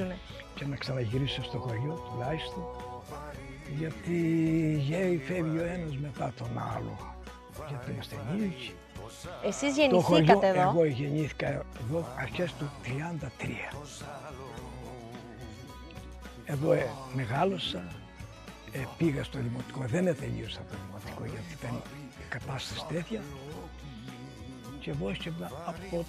συνεχίζουνε. Και να ξαναγυρίσω στο χωριό τουλάχιστον, γιατί γέρι φεύγει ο ένας μετά τον άλλο, γιατί είμαστε ενήλικοι. Εσείς Το γεννηθήκατε χωριό, εδώ. εγώ γεννήθηκα εδώ αρχές του 1933. Εδώ μεγάλωσα, πήγα στο δημοτικό, δεν τελείωσα το δημοτικό γιατί ήταν η κατάσταση τέτοια και βόσκευα από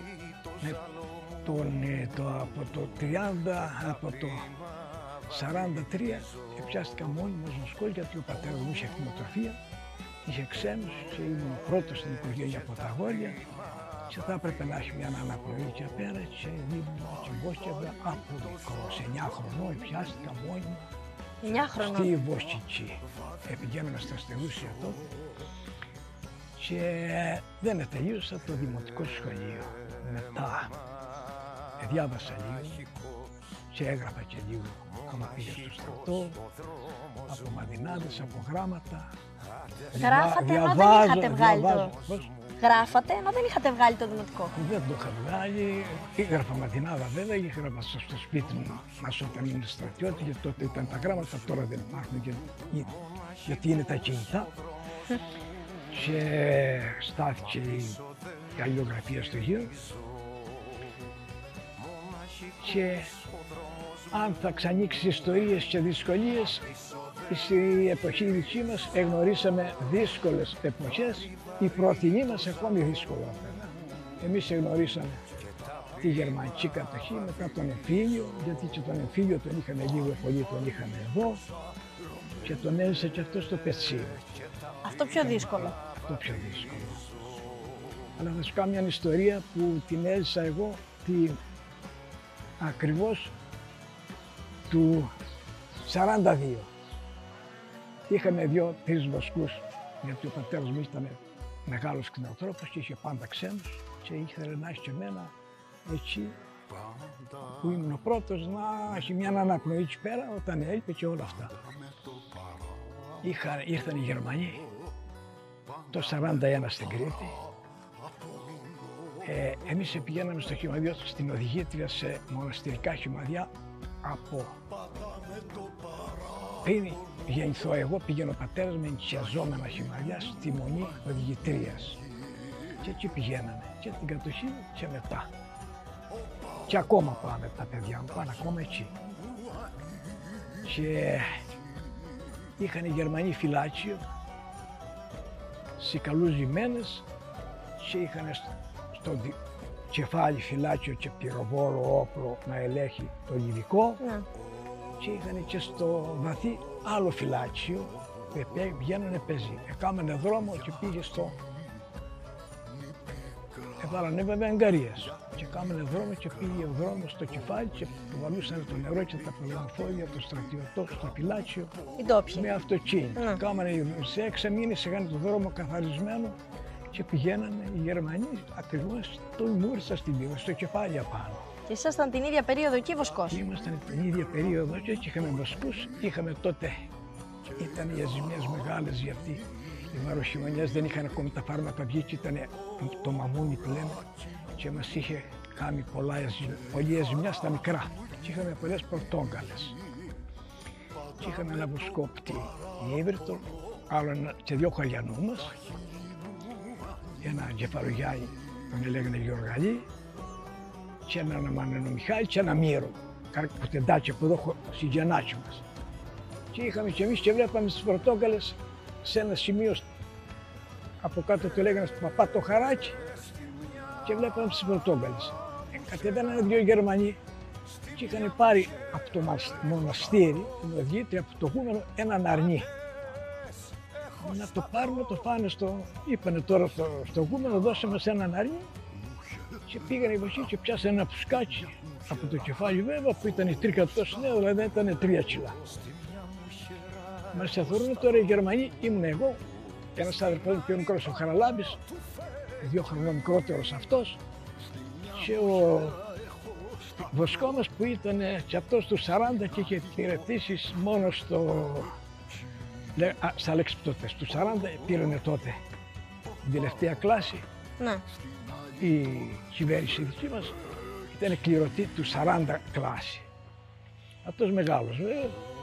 το 30, από το 43 και πιάστηκα μόνιμος στο σχολείο γιατί ο πατέρας μου είχε κτηνοτροφία, είχε ξένους και ήμουν ο πρώτος στην οικογένεια από τα αγόρια και θα έπρεπε να έχει μια αναπνοή και πέρα και βόσκευα από μικρός, 9 χρονών πιάστηκα μόνιμα 9 χρονών. στη Βοσκική. Πηγαίναμε στα Αστερούσια τότε και δεν τελείωσα το δημοτικό σχολείο. Μετά διάβασα λίγο και έγραφα και λίγο άμα πήγα στο στρατό, από μαδινάδες, από γράμματα. Γράφατε ενώ δεν είχατε βγάλει το... Γράφατε ενώ δεν είχατε βγάλει το δημοτικό. Δεν το είχα βγάλει, έγραφα μαδινάδα βέβαια, έγραφα στο σπίτι μου μας όταν ήμουν στρατιώτη, γιατί τότε ήταν τα γράμματα, τώρα δεν υπάρχουν γιατί είναι τα κινητά. Και στάθηκε η αλληλογραφία στο γύρο και αν θα ξανοίξει ιστορίες και δυσκολίες, στη εποχή δική μας εγνωρίσαμε δύσκολες εποχές, η πρωθυνή μας ακόμη δύσκολα. Εμείς εγνωρίσαμε τη γερμανική κατοχή, μετά τον εμφύλιο, γιατί και τον εμφύλιο τον είχαμε λίγο πολύ, τον είχαμε εδώ και τον έζησε και αυτό στο Πετσί. Αυτό πιο δύσκολο. Αυτό πιο δύσκολο. Αλλά θα σου κάνω μια ιστορία που την έζησα εγώ ακριβώς του 42. Είχαμε 2-3 βοσκούς, γιατί ο πατέρας μου ήταν μεγάλος κτηνοτρόφος και είχε πάντα ξένους και ήθελε να έχει και εμένα εκεί που ήμουν ο πρώτος να έχει μια αναπνοή εκεί πέρα όταν έλειπε και όλα αυτά. Ήρθαν οι Γερμανοί το 41 στην Κρήτη. Εμείς πηγαίναμε στο χυμαδιό στην οδηγήτρια σε μοναστηρικά χυμαδιά από πριν γεννηθώ εγώ, πήγαινε ο πατέρας με ενθουσιαζόμενα χυμαδιά στη μονή οδηγητρίας. Και εκεί πηγαίναμε και την κατοχή και μετά. Και ακόμα πάμε τα παιδιά μου, πάνε ακόμα εκεί. Και είχαν οι Γερμανοί φυλάκιο σε καλούς λιμένες και είχαν στο κεφάλι φυλάκιο και πυροβόλο όπλο να ελέγχει το λιβικό. Και είχαν και στο βαθύ άλλο φυλάκιο που πηγαίνανε πεζί. Έκανανε δρόμο και πήγε στο... Έβαλανε βέβαια εγκαρίες και κάμανε δρόμο και πήγε ο δρόμος στο κεφάλι και βαλούσαν το νερό και τα πολεμοφόδια, το στρατιωτό στο φυλάκιο με αυτοκίνητο. Κάμανε σε 6 μήνες είχαν το δρόμο καθαρισμένο και πηγαίνανε οι Γερμανοί ακριβώς το μούρισα στην πύλη, στο κεφάλι απάνω. Και ήσασταν την ίδια περίοδο εκεί βοσκός. Ήμασταν την ίδια περίοδο και εκεί είχαμε βοσκούς. Είχαμε τότε, ήταν οι ζημιές μεγάλες γιατί οι βαροχειμωνιές δεν είχαν ακόμη τα φάρμακα βγει και ήταν το μαμούνι που λέμε και μας είχε κάνει πολλή ζημιά στα μικρά. Και είχαμε πολλές πορτόγκαλες. Και είχαμε ένα βοσκόπτη ύβριτο, άλλο και 2 χωριανού μας, ένα κεφαλογιάι τον λέγανε Γιοργαλή και ένα Μανένο Μιχάλη και ένα Μύρο, κουτεντάκια που εδώ στη γεννάκη μας. Και είχαμε και εμείς και βλέπαμε στις πορτόγκαλες σε ένα σημείο από κάτω το λέγανε στο παπά το χαράκι και βλέπαμε στις πορτόγκαλες. Κατεβαίνανε 2 Γερμανοί και είχαν πάρει από το μοναστήρι, την οδηγήτρια, από το γούμενο έναν αρνί. Να το πάρουμε, το φάνε είπανε τώρα στο γούμενο, δώσε μας έναν αρνί και πήγανε οι βοσκοί και πιάσανε ένα πουσκάκι από το κεφάλι βέβαια που ήταν η τρίκα τόσο νέο, δηλαδή ήταν 3 κιλά. Μας αθωρούν τώρα οι Γερμανοί, ήμουν εγώ, ένας αδερφός πιο μικρός ο Χαραλάμπης, 2 χρονών μικρότερος αυτός και ο βοσκό μας που ήταν και αυτός του 40 και είχε υπηρετήσει μόνο στα αλεξιπτώτες. Του 40 πήρανε τότε την τελευταία κλάση. Ναι. Η κυβέρνηση δική μας ήταν κληρωτή του 40 κλάση. Αυτός μεγάλος.